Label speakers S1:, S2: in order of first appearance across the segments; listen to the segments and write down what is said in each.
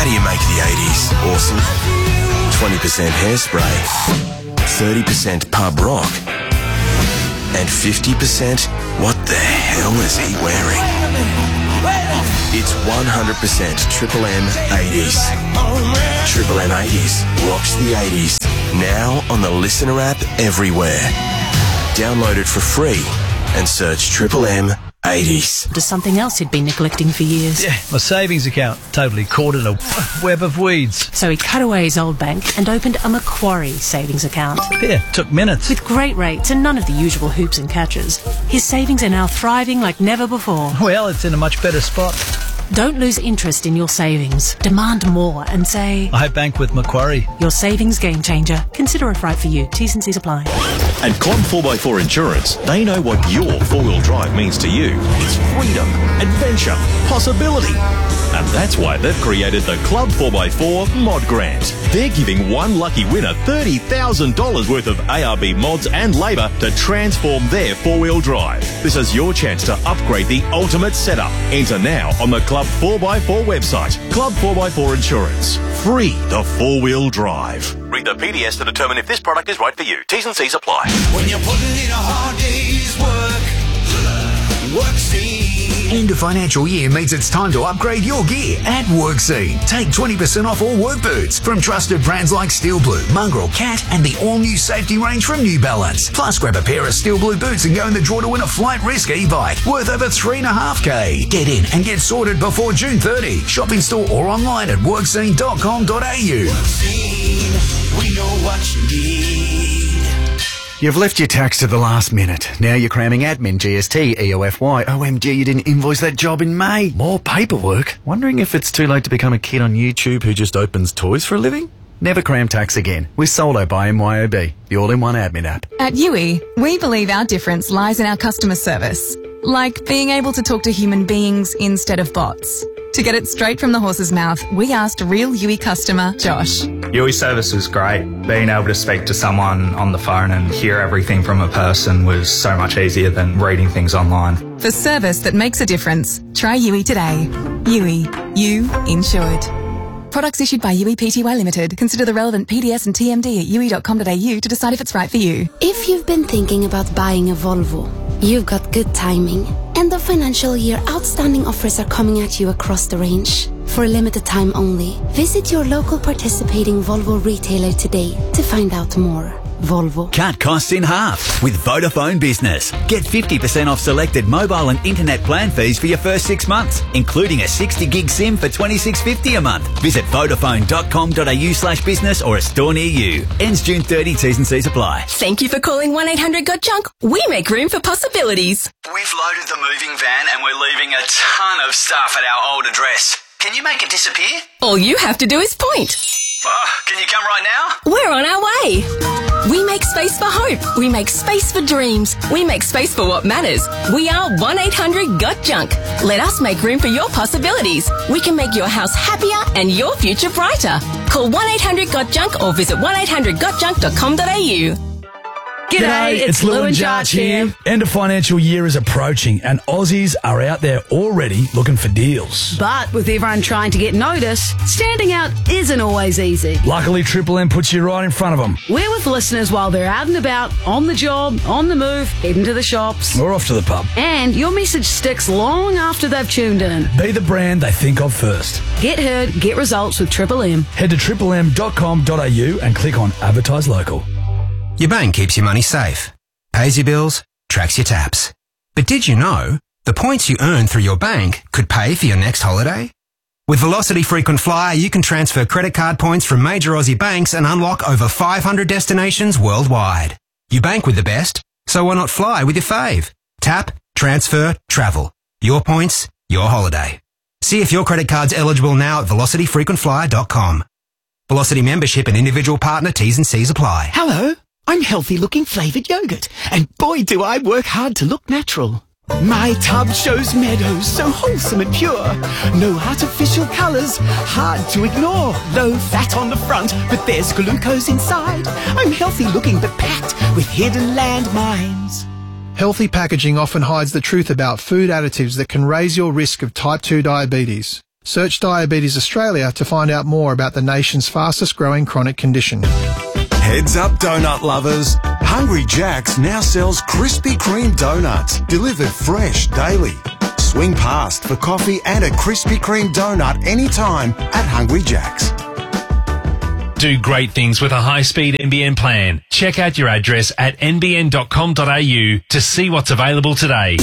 S1: do you make the 80s awesome? 20% Hairspray, 30% pub rock, and 50% what the hell is he wearing? It's 100% Triple M 80s. Triple M 80s rocks the 80s. Now on the Listener app everywhere. Download it for free and search Triple M 80s.
S2: To something else he'd been neglecting for years.
S3: Yeah, my savings account totally caught in a web of weeds.
S2: So he cut away his old bank and opened a Macquarie savings account.
S3: Yeah, took minutes.
S2: With great rates and none of the usual hoops and catches, his savings are now thriving like never before.
S3: Well, it's in a much better spot.
S2: Don't lose interest in your savings. Demand more and say,
S3: I bank with Macquarie.
S2: Your savings game changer. Consider if right for you. T's and C's apply.
S4: At Club 4x4 Insurance, they know what your four-wheel drive means to you. It's freedom, adventure, possibility. And that's why they've created the Club 4x4 Mod Grant. They're giving one lucky winner $30,000 worth of ARB mods and labour to transform their four-wheel drive. This is your chance to upgrade the ultimate setup. Enter now on the Club 4x4 website. Club 4x4 Insurance. Free the four-wheel drive. Read the PDS to determine if this product is right for you. T's and C's apply.
S5: When you're putting in a hard day's work, WorkScene.
S6: End of financial year means it's time to upgrade your gear at WorkScene. Take 20% off all work boots from trusted brands like Steel Blue, Mongrel, Cat, and the all-new safety range from New Balance. Plus, grab a pair of Steel Blue boots and go in the draw to win a Flight Risk e-bike worth over $3.5K. Get in and get sorted before June 30. Shop in store or online at workscene.com.au.
S5: WorkScene, we know what you need.
S7: You've left your tax to the last minute. Now you're cramming admin, GST, EOFY. OMG, you didn't invoice that job in May. More paperwork. Wondering if it's too late to become a kid on YouTube who just opens toys for a living? Never cram tax again with Solo by MYOB, the all-in-one admin app.
S8: At UE, we believe our difference lies in our customer service. Like being able to talk to human beings instead of bots. To get it straight from the horse's mouth, we asked real UE customer, Josh.
S9: UE service was great. Being able to speak to someone on the phone and hear everything from a person was so much easier than reading things online.
S8: For service that makes a difference, try UE today. UE. You insured. Products issued by UE Pty Limited. Consider the relevant PDS and TMD at ue.com.au to decide if it's right for you.
S10: If you've been thinking about buying a Volvo, you've got good timing. End of financial year outstanding offers are coming at you across the range. For a limited time only, visit your local participating Volvo retailer today to find out more. Volvo.
S11: Cut costs in half with Vodafone Business. Get 50% off selected mobile and internet plan fees for your first 6 months, including a 60 gig SIM for $26.50 a month. Visit vodafone.com.au/business or a store near you. Ends June 30, T's and C's apply.
S12: Thank you for calling 1-800-GOT-JUNK. We make room for possibilities.
S13: We've loaded the moving van and we're leaving a ton of stuff at our old address. Can you make it disappear?
S12: All you have to do is point.
S13: Can you come right now?
S12: We're on our way. We make space for hope. We make space for dreams. We make space for what matters. We are 1-800-GOT-JUNK. Let us make room for your possibilities. We can make your house happier and your future brighter. Call 1-800-GOT-JUNK or visit 1-800-GOTJUNK.com.au.
S3: G'day, it's Lou and Jarch here. End of financial year is approaching and Aussies are out there already looking for deals.
S14: But with everyone trying to get noticed, standing out isn't always easy.
S3: Luckily, Triple M puts you right in front of them.
S14: We're with listeners while they're out and about, on the job, on the move, heading to the shops.
S3: Or off to the pub.
S14: And your message sticks long after they've tuned in.
S3: Be the brand they think of first.
S14: Get heard, get results with Triple M.
S3: Head to triplem.com.au and click on Advertise Local.
S15: Your bank keeps your money safe, pays your bills, tracks your taps. But did you know the points you earn through your bank could pay for your next holiday? With Velocity Frequent Flyer, you can transfer credit card points from major Aussie banks and unlock over 500 destinations worldwide. You bank with the best, so why not fly with your fave? Tap, transfer, travel. Your points, your holiday. See if your credit card's eligible now at velocityfrequentflyer.com. Velocity membership and individual partner T's and C's apply.
S16: Hello. I'm healthy-looking flavoured yogurt, and boy do I work hard to look natural. My tub shows meadows so wholesome and pure. No artificial colours, hard to ignore. Low fat on the front, but there's glucose inside. I'm healthy-looking but packed with hidden landmines.
S17: Healthy packaging often hides the truth about food additives that can raise your risk of type 2 diabetes. Search Diabetes Australia to find out more about the nation's fastest growing chronic condition.
S1: Heads up, donut lovers. Hungry Jack's now sells Krispy Kreme donuts, delivered fresh daily. Swing past for coffee and a Krispy Kreme donut anytime at Hungry Jack's.
S18: Do great things with a high-speed NBN plan. Check out your address at nbn.com.au to see what's available today.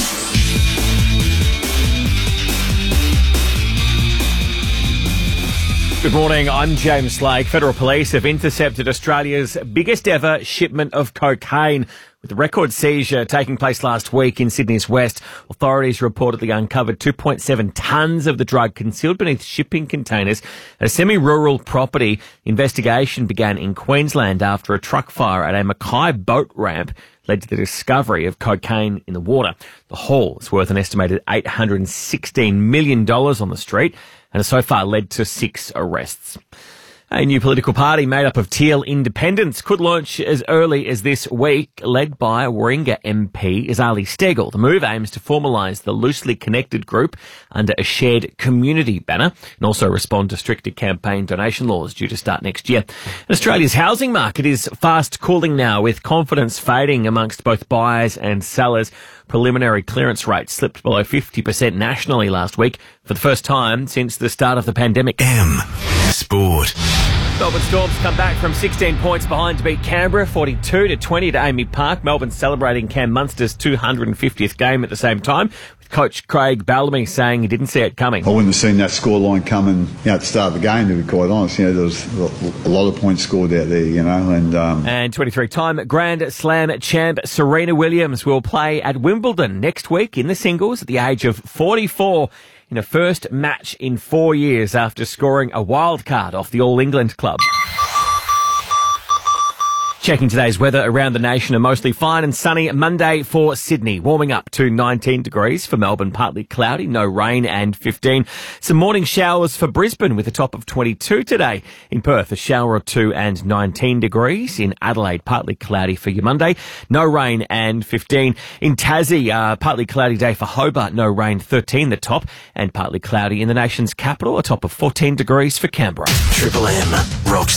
S19: Good morning, I'm James Lake. Federal Police have intercepted Australia's biggest ever shipment of cocaine. With the record seizure taking place last week in Sydney's west, authorities reportedly uncovered 2.7 tonnes of the drug concealed beneath shipping containers at a semi-rural property. Investigation began in Queensland after a truck fire at a Mackay boat ramp led to the discovery of cocaine in the water. The haul is worth an estimated $816 million on the street and has so far led to 6 arrests. A new political party made up of Teal independents could launch as early as this week, led by Warringah MP Azali Steggall. The move aims to formalise the loosely connected group under a shared community banner and also respond to stricter campaign donation laws due to start next year. Australia's housing market is fast cooling now, with confidence fading amongst both buyers and sellers. Preliminary clearance rates slipped below 50% nationally last week for the first time since the start of the pandemic.
S1: Sport.
S19: Melbourne Storms come back from 16 points behind to beat Canberra 42-20 to Amy Park. Melbourne celebrating Cam Munster's 250th game at the same time, with coach Craig Bellamy saying he didn't see it coming.
S20: I wouldn't have seen that scoreline coming at the start of the game, to be quite honest. There was a lot of points scored out there, and
S19: 23-time Grand Slam champ Serena Williams will play at Wimbledon next week in the singles at the age of 44. In a first match in 4 years after scoring a wild card off the All England club. Checking today's weather around the nation, a mostly fine and sunny Monday for Sydney. Warming up to 19 degrees for Melbourne, partly cloudy, no rain, and 15. Some morning showers for Brisbane with a top of 22 today. In Perth, a shower or two and 19 degrees. In Adelaide, partly cloudy for your Monday, no rain and 15. In Tassie, partly cloudy day for Hobart, no rain, 13 the top, and partly cloudy in the nation's capital, a top of 14 degrees for Canberra.
S1: Triple M rocks